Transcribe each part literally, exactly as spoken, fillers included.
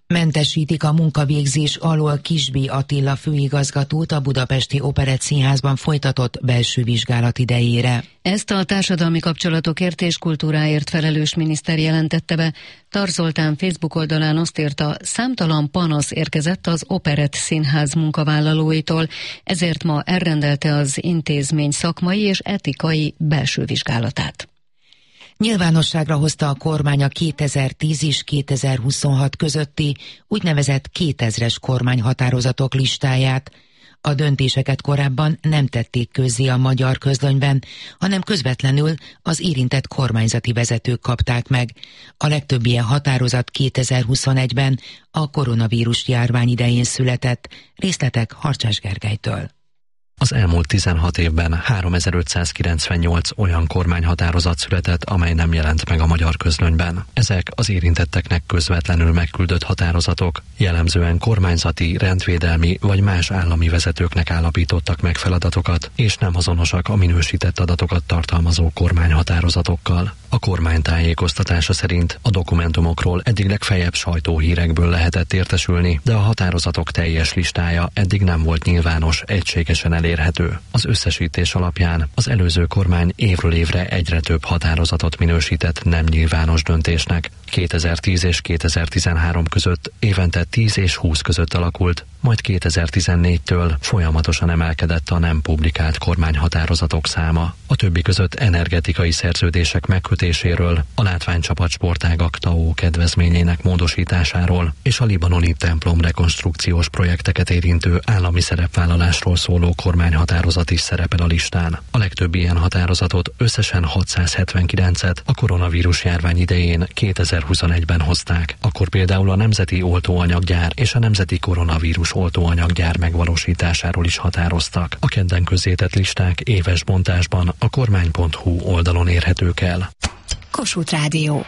Mentesítik a munkavégzés alól Kisby Attila főigazgatót a Budapesti Operettszínházban folytatott belső vizsgálat idejére. Ezt a társadalmi kapcsolatokért és kultúráért felelős miniszter jelentette be. Tar Zoltán Facebook oldalán azt írta, számtalan panasz érkezett az Operettszínház munkavállalóitól, ezért ma elrendelte az intézmény szakmai és etikai belső vizsgálatát. Nyilvánosságra hozta a kormány a kétezer-tíz és kétezer-huszonhat közötti úgynevezett kétezres kormányhatározatok listáját. A döntéseket korábban nem tették közzé a Magyar Közlönyben, hanem közvetlenül az érintett kormányzati vezetők kapták meg. A legtöbb ilyen határozat kétezer-huszonegyben a koronavírus járvány idején született. Részletek Harcsás Gergelytől. Az elmúlt tizenhat évben háromezer-ötszázkilencvennyolc olyan kormányhatározat született, amely nem jelent meg a Magyar Közlönyben. Ezek az érintetteknek közvetlenül megküldött határozatok, jellemzően kormányzati, rendvédelmi vagy más állami vezetőknek állapítottak meg feladatokat, és nem azonosak a minősített adatokat tartalmazó kormányhatározatokkal. A kormány tájékoztatása szerint a dokumentumokról eddig legfeljebb sajtóhírekből lehetett értesülni, de a határozatok teljes listája eddig nem volt nyilvános, egységesen elérhető. Az összesítés alapján az előző kormány évről évre egyre több határozatot minősített nem nyilvános döntésnek. kétezer-tíz és kétezer-tizenhárom között évente tíz és húsz között alakult, majd kétezer-tizennégytől folyamatosan emelkedett a nem publikált kormányhatározatok száma. A többi között energetikai szerződések megkötéséről, a látványcsapat sportágak té á o kedvezményének módosításáról és a libanoni templom rekonstrukciós projekteket érintő állami szerepvállalásról szóló kormányhatározat is szerepel a listán. A legtöbb ilyen határozatot, összesen hatszázhetvenkilencet a koronavírus járvány idején kétezer-huszonegyben hozták. Akkor például a Nemzeti Oltóanyaggyár és a Nemzeti Koronavírus Oltóanyaggyár megvalósításáról is határoztak. A kedden közzétett listák éves bontásban a kormány pont hu oldalon érhetők el. Kossuth Rádió.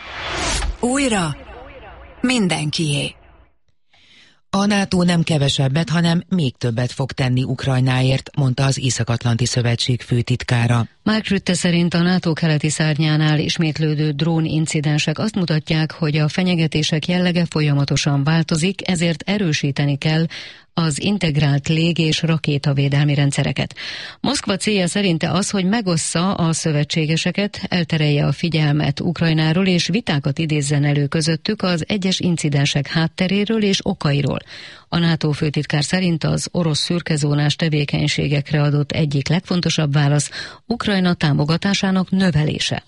Újra mindenkié. A NATO nem kevesebbet, hanem még többet fog tenni Ukrajnáért, mondta az Észak-Atlanti Szövetség főtitkára. Mark Rutte szerint a NATO keleti szárnyánál ismétlődő drónincidensek azt mutatják, hogy a fenyegetések jellege folyamatosan változik, ezért erősíteni kell az integrált lég- és rakétavédelmi rendszereket. Moszkva célja szerinte az, hogy megossza a szövetségeseket, elterelje a figyelmet Ukrajnáról és vitákat idézzen elő közöttük az egyes incidensek hátteréről és okairól. A NATO főtitkár szerint az orosz szürkezónás tevékenységekre adott egyik legfontosabb válasz Ukrajna támogatásának növelése.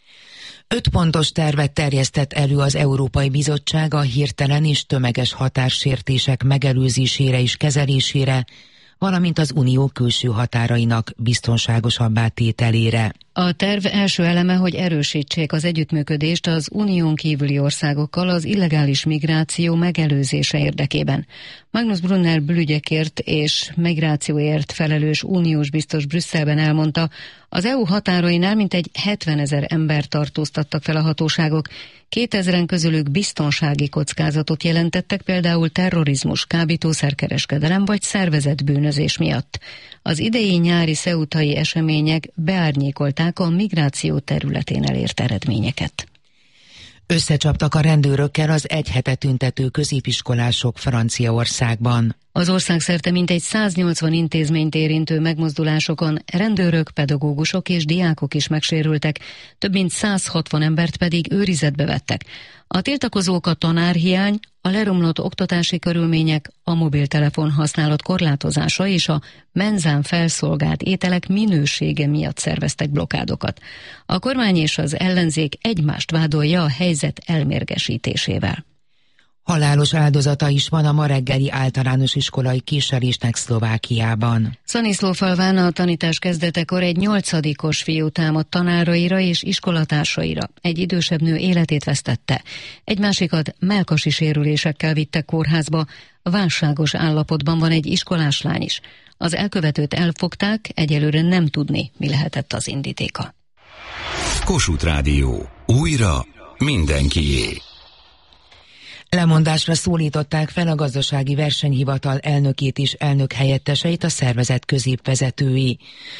Öt pontos tervet terjesztett elő az Európai Bizottság a hirtelen és tömeges határsértések megelőzésére és kezelésére, valamint az unió külső határainak biztonságosabbá tételére. A terv első eleme, hogy erősítsék az együttműködést az unión kívüli országokkal az illegális migráció megelőzése érdekében. Magnus Brunner belügyekért és migrációért felelős uniós biztos Brüsszelben elmondta, az é u határainál mintegy hetvenezer ember tartóztattak fel a hatóságok, kétezren közülük biztonsági kockázatot jelentettek, például terrorizmus, kábítószerkereskedelem vagy szervezett bűnözés miatt. Az idei nyári ceutai események beárnyékolták a migráció területén elért eredményeket. Összecsaptak a rendőrökkel az egy hete tüntető középiskolások Franciaországban. Az országszerte mintegy száznyolcvan intézményt érintő megmozdulásokon rendőrök, pedagógusok és diákok is megsérültek, több mint száz hatvan embert pedig őrizetbe vettek. A tiltakozók a tanárhiány, a leromlott oktatási körülmények, a mobiltelefon használat korlátozása és a menzán felszolgált ételek minősége miatt szerveztek blokkádokat. A kormány és az ellenzék egymást vádolja a helyzet elmérgesítésével. Halálos áldozata is van a ma reggeli általános iskolai kísérésnek Szlovákiában. Szaniszlófalván a tanítás kezdetekor egy nyolcadikos fiú támadt tanáraira és iskolatársaira. Egy idősebb nő életét vesztette. Egy másikat mellkasi sérülésekkel vittek kórházba. Válságos állapotban van egy iskolás lány is. Az elkövetőt elfogták, egyelőre nem tudni, mi lehetett az indítéka. Kossuth Rádió. Újra mindenkié. Lemondásra szólították fel a Gazdasági Versenyhivatal elnökét és elnök helyetteseit a szervezet középvezetői.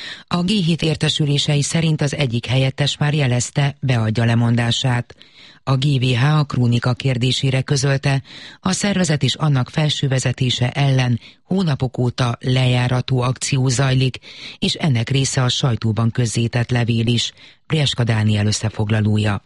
A gé hét értesülései szerint az egyik helyettes már jelezte, beadja lemondását. A gé vé há a Krónika kérdésére közölte, a szervezet és annak felső vezetése ellen hónapok óta lejárató akció zajlik, és ennek része a sajtóban közzétett levél is. Brieska Dániel összefoglalója.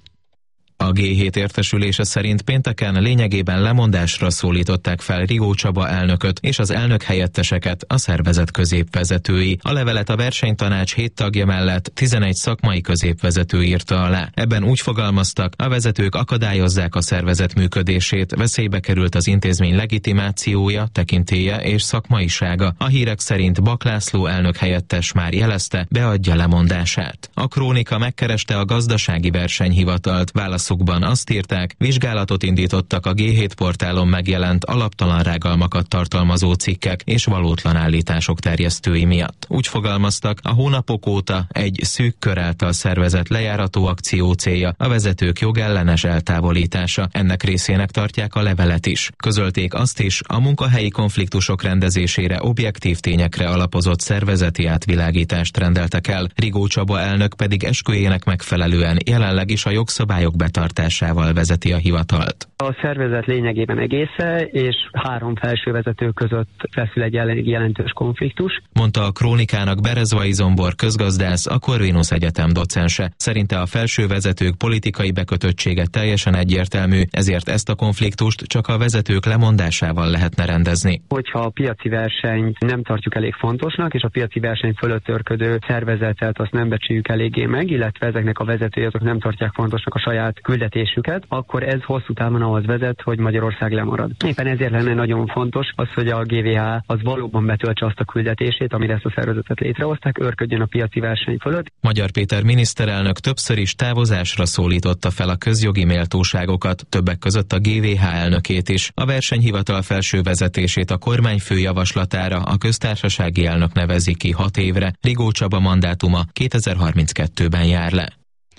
A gé hét értesülése szerint pénteken lényegében lemondásra szólították fel Rigó Csaba elnököt és az elnök helyetteseket, a szervezet középvezetői. A levelet a versenytanács hét tagja mellett tizenegy szakmai középvezető írta alá. Ebben úgy fogalmaztak, a vezetők akadályozzák a szervezet működését, veszélybe került az intézmény legitimációja, tekintélye és szakmaisága. A hírek szerint Bak László elnök helyettes már jelezte, beadja lemondását. A Krónika megkereste a Gazdasági Versenyhivatalt, válasz Szukban azt írták, vizsgálatot indítottak a gé hét portálon megjelent alaptalan rágalmakat tartalmazó cikkek és valótlan állítások terjesztői miatt. Úgy fogalmaztak, a hónapok óta egy szűk kör által szervezett lejárató akció célja a vezetők jogellenes eltávolítása. Ennek részének tartják a levelet is. Közölték azt is, a munkahelyi konfliktusok rendezésére objektív tényekre alapozott szervezeti átvilágítást rendeltek el. Rigó Csaba elnök pedig esküjének megfelelően jelenleg is a jogszabályok betartásával vezeti a hivatalt. A szervezet lényegében egésze, és három felsővezető között feszül egy jelentős konfliktus, mondta a Krónikának Berezvai Zombor közgazdász, a Corvinus Egyetem docense. Szerinte a felsővezetők politikai bekötöttsége teljesen egyértelmű, ezért ezt a konfliktust csak a vezetők lemondásával lehetne rendezni. Hogyha a piaci versenyt nem tartjuk elég fontosnak, és a piaci verseny fölött örködő szervezetet azt nem becsüljük eléggé meg, illetve ezeknek a vezetői azok nem tartják fontosnak a saját küldetésüket, akkor ez hosszú távon ahhoz vezet, hogy Magyarország lemarad. Éppen ezért lenne nagyon fontos az, hogy a gé vé há az valóban betöltse azt a küldetését, amire ezt a szervezetet létrehozták, őrködjön a piaci verseny fölött. Magyar Péter miniszterelnök többször is távozásra szólította fel a közjogi méltóságokat, többek között a gé vé há elnökét is. A versenyhivatal felső vezetését a kormányfő javaslatára a köztársasági elnök nevezi ki hat évre. Rigó Csaba mandátuma kétezer-harminckettőben jár le.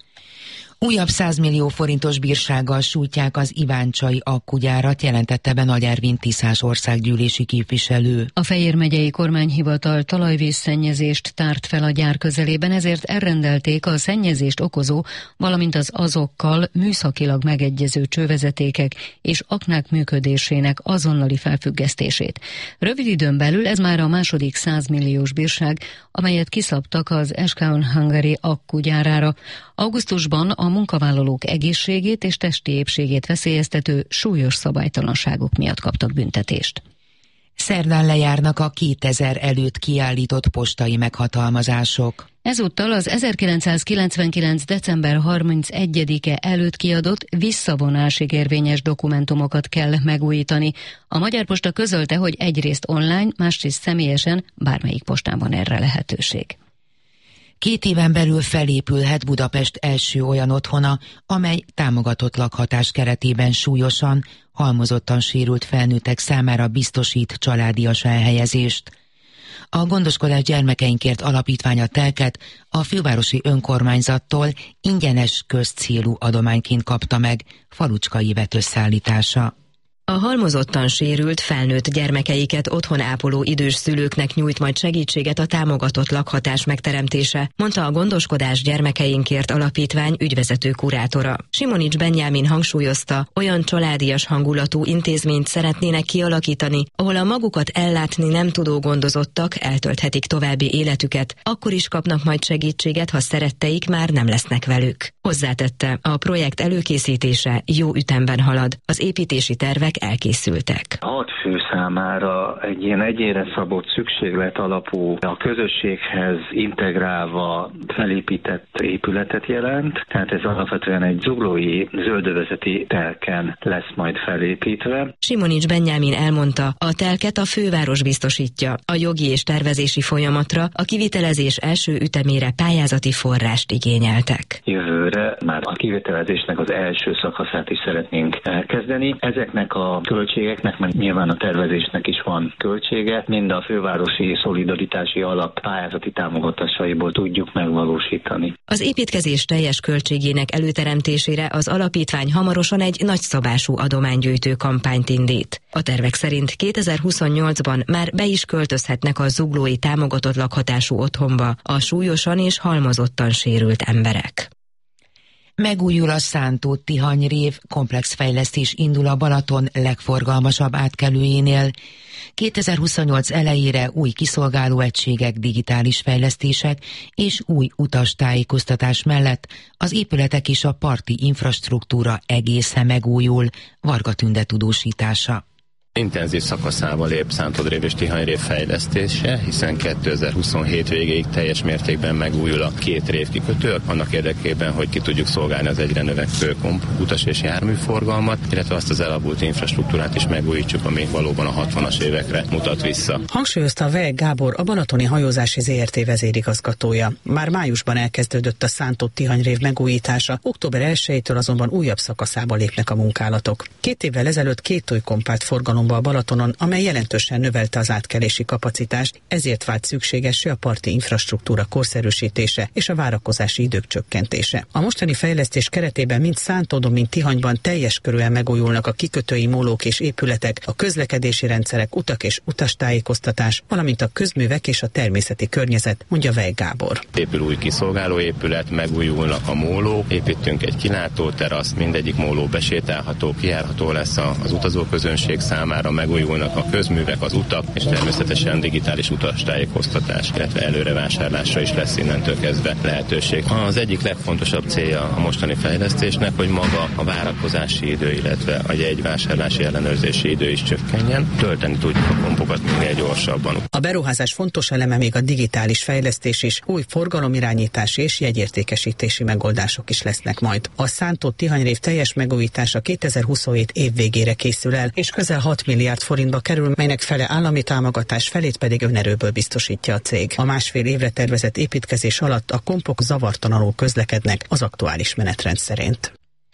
Újabb száz millió forintos bírsággal sújtják az iváncsai akkugyárat, jelentette be Nagy Ervin Tiszás országgyűlési képviselő. A Fejér megyei kormányhivatal talajvízszennyezést tárt fel a gyár közelében, ezért elrendelték a szennyezést okozó, valamint az azokkal műszakilag megegyező csővezetékek és aknák működésének azonnali felfüggesztését. Rövid időn belül ez már a második száz milliós bírság, amelyet kiszabtak az Eskaun Hungary akkugyárára. Augusztusban a munkavállalók egészségét és testi épségét veszélyeztető súlyos szabálytalanságok miatt kaptak büntetést. Szerdán lejárnak a kétezer előtt kiállított postai meghatalmazások. Ezúttal az ezerkilencszázkilencvenkilenc. december harmincegyedike előtt kiadott visszavonásig érvényes dokumentumokat kell megújítani. A Magyar Posta közölte, hogy egyrészt online, másrészt személyesen bármelyik postán van erre lehetőség. Két éven belül felépülhet Budapest első olyan otthona, amely támogatott lakhatás keretében súlyosan, halmozottan sérült felnőttek számára biztosít családias elhelyezést. A Gondoskodás gyermekeinkért alapítvány a telket a fővárosi önkormányzattól ingyenes közcélú adományként kapta meg, Falucska Ivett összeállítása. A halmozottan sérült, felnőtt gyermekeiket otthon ápoló idős szülőknek nyújt majd segítséget a támogatott lakhatás megteremtése, mondta a Gondoskodás gyermekeinkért alapítvány ügyvezető kurátora. Simonics Benyámin hangsúlyozta, olyan családias hangulatú intézményt szeretnének kialakítani, ahol a magukat ellátni nem tudó gondozottak eltölthetik további életüket, akkor is kapnak majd segítséget, ha szeretteik már nem lesznek velük. Hozzátette, a projekt előkészítése jó ütemben halad, az építési tervek elkészültek. Hat fő számára egy ilyen egyénre szabott szükséglet alapú, a közösséghez integrálva felépített épületet jelent, tehát ez alapvetően egy zuglói zöldövezeti telken lesz majd felépítve. Simonics Benyámin elmondta, a telket a főváros biztosítja. A jogi és tervezési folyamatra a kivitelezés első ütemére pályázati forrást igényeltek. Jövőre már a kivitelezésnek az első szakaszát is szeretnénk elkezdeni. Ezeknek a a költségeknek, mert nyilván a tervezésnek is van költsége, mind a fővárosi szolidaritási alap pályázati támogatásaiból tudjuk megvalósítani. Az építkezés teljes költségének előteremtésére az alapítvány hamarosan egy nagyszabású adománygyűjtő kampányt indít. A tervek szerint kétezer-huszonnyolcban már be is költözhetnek a zuglói támogatott lakhatású otthonba a súlyosan és halmozottan sérült emberek. Megújul a Szántó-Tihany-rév, komplexfejlesztés indul a Balaton legforgalmasabb átkelőjénél. kétezer-huszonnyolc elejére új kiszolgáló egységek, digitális fejlesztések és új utastájékoztatás mellett az épületek és a parti infrastruktúra egészen megújul. Varga Tünde tudósítása. Intenzív szakaszába lép Szántodrév és Tihanyrév fejlesztése, hiszen kétezer-huszonhét végéig teljes mértékben megújul a két rév kikötő, annak érdekében, hogy ki tudjuk szolgálni az egyre növekvő komp, utas és járműforgalmat, illetve azt az elavult infrastruktúrát is megújítsuk, ami valóban a hatvanas évekre mutat vissza. Hangsúlyozta Veg Gábor, a Balatoni Hajózási zé er té vezérigazgatója. Már májusban elkezdődött a Szántó-Tihanyrév megújítása, október elsejétől azonban újabb szakaszába lépnek a munkálatok. Két évvel ezelőtt két új kompárt forgalom a Balatonon, amely jelentősen növelte az átkelési kapacitást, ezért vált szükségessé a parti infrastruktúra korszerűsítése és a várakozási idők csökkentése. A mostani fejlesztés keretében mind Szántódon, mind Tihanyban teljes körűen megújulnak a kikötői mólók és épületek, a közlekedési rendszerek, utak és utastájékoztatás, valamint a közművek és a természeti környezet, mondja Vej Gábor. Épül új kiszolgáló épület, megújulnak a mólók, építünk egy kilátóteraszt, mindegyik móló besétálható, kijárható lesz az utazóközönség számára, megújulnak a közművek, az utak, és természetesen digitális utastájékoztatás, illetve előrevásárlásra is lesz innentől kezdve lehetőség. Az egyik legfontosabb célja a mostani fejlesztésnek, hogy maga a várakozási idő, illetve a jegyvásárlási ellenőrzési idő is csökkenjen, tölteni tudjuk a kompokat minél gyorsabban. A beruházás fontos eleme még a digitális fejlesztés is, új forgalomirányítási és jegyértékesítési megoldások is lesznek majd. A Szántó-Tihanyrév teljes megújítása kétezer-huszonhét év végére készül el, és közel hat milliárd forintba kerül, melynek fele állami támogatás, felét pedig önerőből biztosítja a cég. A másfél évre tervezett építkezés alatt a kompok zavartalanul közlekednek az aktuális menetrend szerint.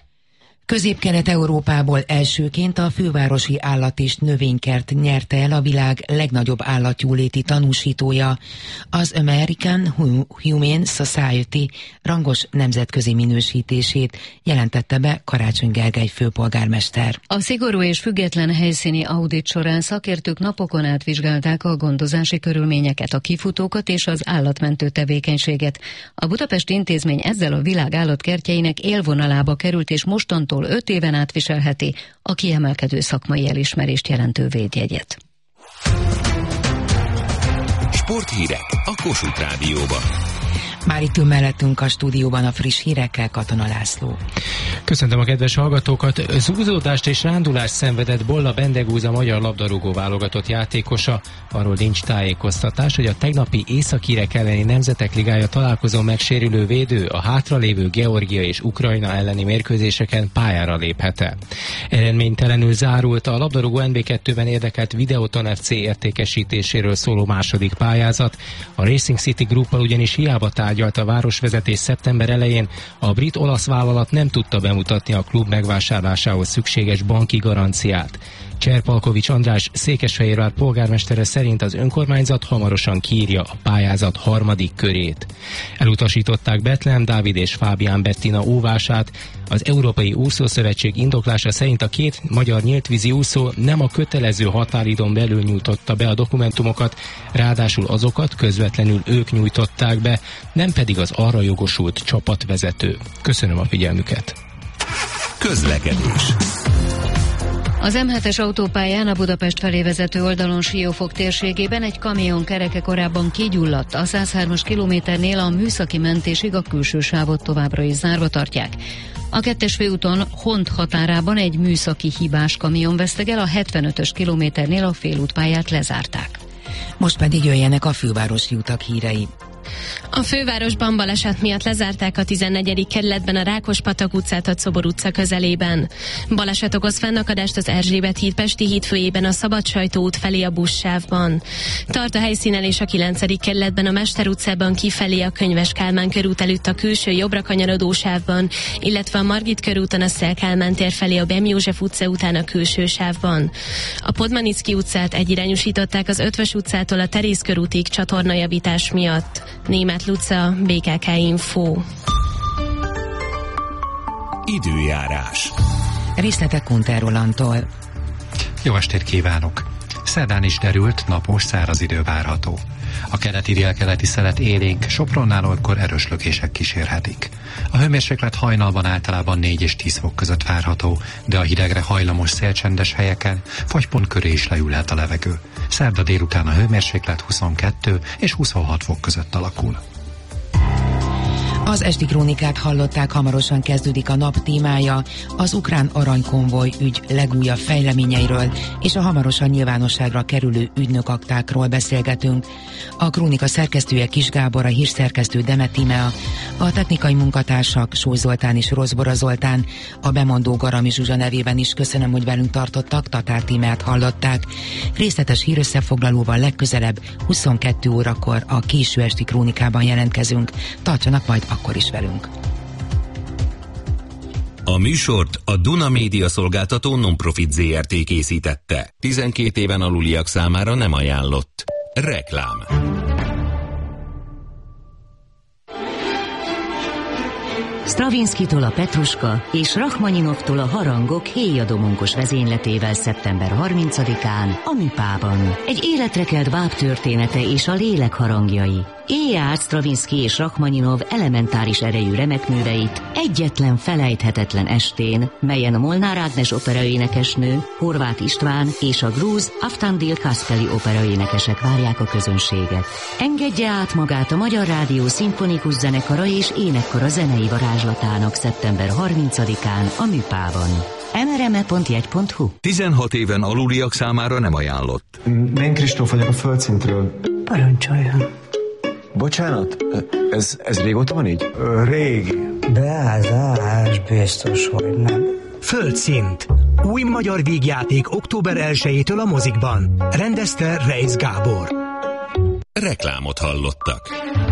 Közép-Kelet-Európából elsőként a fővárosi állat- és növénykert nyerte el a világ legnagyobb állatjóléti tanúsítója, az American Humane Society rangos nemzetközi minősítését, jelentette be Karácsony Gergely főpolgármester. A szigorú és független helyszíni audit során szakértők napokon át vizsgálták a gondozási körülményeket, a kifutókat és az állatmentő tevékenységet. A budapesti intézmény ezzel a világ állatkertjeinek élvonalába került, és mostantól öt éven át viselheti a kiemelkedő szakmai elismerést jelentő védjegyet. Sporthírek a Kossuth Rádióban. Már itt ül mellettünk a stúdióban a friss hírekkel Katona László. Köszöntöm a kedves hallgatókat! Zúzódást és rándulást szenvedett Bolla Bendegúz, a magyar labdarúgó válogatott játékosa. Arról nincs tájékoztatás, hogy a tegnapi Észak-írek elleni Nemzetek Ligája találkozón megsérülő védő a hátralévő Georgia és Ukrajna elleni mérkőzéseken pályára léphet-e. Eredménytelenül zárult a labdarúgó en bé kettőben érdekelt Videoton ef cé értékesítéséről szóló második pályázat. A Racing City Groupal ugyanis hiába tárgyalt a városvezetés szeptember elején, a brit-olasz vállalat nem tudta bemutatni a klub megvásárlásához szükséges banki garanciát. Cserpalkovics András Székesfehérvár polgármestere szerint az önkormányzat hamarosan kiírja a pályázat harmadik körét. Elutasították Betlehem Dávid és Fábián Bettina óvását. Az Európai Úszószövetség indoklása szerint a két magyar nyíltvízi úszó nem a kötelező határidőn belül nyújtotta be a dokumentumokat, ráadásul azokat közvetlenül ők nyújtották be, nem pedig az arra jogosult csapatvezető. Köszönöm a figyelmüket! Közlekedés. Az em hetes autópályán a Budapest felé vezető oldalon Siófok térségében egy kamion kereke korábban kigyulladt. A száz hármas kilométernél a műszaki mentésig a külső sávot továbbra is zárva tartják. A kettes főúton Hont határában egy műszaki hibás kamion veszteg el, a hetvenötös kilométernél a félútpályát lezárták. Most pedig jöjjenek a fővárosi utak hírei. A fővárosban baleset miatt lezárták a tizennegyedik kerületben a Rákospatak utcát a Czobor utca közelében. Baleset okoz fennakadást az Erzsébet híd Pesti híd főjében a Szabadsajtó út felé a buszsávban. Tart a helyszínelés a kilencedik kerületben a Mester utcában kifelé a Könyves Kálmán körút előtt a külső jobbra kanyarodó sávban, illetve a Margit körúton a Széll Kálmán tér felé a Bem József utca után a külső sávban. A Podmanicki utcát egyirányosították az Ötvös utcától a Terész körútig csatornajavítás miatt. Németh Luca, bé ká ká Info. Időjárás. Részletek Kunter Rolandtól. Jó estét kívánok! Szerdán is derült, napos, száraz idő várható. A keleti-délkeleti szelet élénk, Sopronnál olykor erős lökések kísérhetik. A hőmérséklet hajnalban általában négy és tíz fok között várható, de a hidegre hajlamos szélcsendes helyeken fagypont köré is leülhet a levegő. Szerda délután a hőmérséklet huszonkettő és huszonhat fok között alakul. Az esti krónikát hallották, hamarosan kezdődik a nap témája, az ukrán aranykonvoj ügy legújabb fejleményeiről és a hamarosan nyilvánosságra kerülő ügynökaktákról beszélgetünk. A krónika szerkesztője Kis Gábor, a hírszerkesztő Demet Tímea, a technikai munkatársak Sóly Zoltán és Rozbora Zoltán, a bemondó Garami Zsuzsa nevében is köszönöm, hogy velünk tartottak, Tatár Tímeát hallották. Részletes hírösszefoglalóval legközelebb huszonkettő órakor a késő esti krónikában jelentkezünk. Tartsanak majd akkor is velünk. A műsort a Duna Média Szolgáltató Non-Profit zé er té készítette. tizenkét éven aluliak számára nem ajánlott. Reklám. Stravinskitól a Petruska és Rachmaninovtól a Harangok héjadomonkos vezényletével szeptember harmincadikán a Műpában. Egy életre kelt báb története és a lélek harangjai. Élje át Stravinsky és Rachmaninov elementáris erejű remekműveit egyetlen felejthetetlen estén, melyen Molnár Ágnes operaénekesnő, Horváth István és a grúz Aftandil Kaspeli operaénekesek várják a közönséget. Engedje át magát a Magyar Rádió szimfonikus zenekara és énekkara zenei varázslatának szeptember harmincadikán a Műpában. em er em e pont jegy pont hu tizenhat éven aluliak számára nem ajánlott. Ben Kristóf vagyok a Földszintről. Parancsoljon. Bocsánat, ez, ez régóta van így? Régi. Beázás, biztos, hogy nem. Földszint. Új magyar vígjáték október elsejétől a mozikban. Rendezte Reis Gábor. Reklámot hallottak.